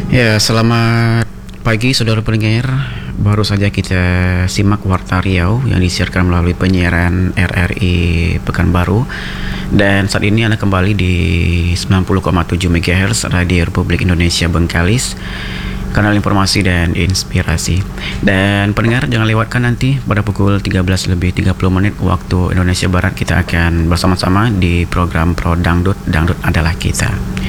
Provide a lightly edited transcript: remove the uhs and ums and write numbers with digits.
Ya, selamat pagi saudara pendengar. Baru saja kita simak Warta Riau yang disiarkan melalui penyiaran RRI Pekanbaru. Dan saat ini Anda kembali di 90,7 MHz Radio Republik Indonesia Bengkalis, kanal informasi dan inspirasi. Dan pendengar, jangan lewatkan nanti pada pukul 13:30 waktu Indonesia Barat kita akan bersama-sama di program Pro Dangdut, Dangdut adalah kita.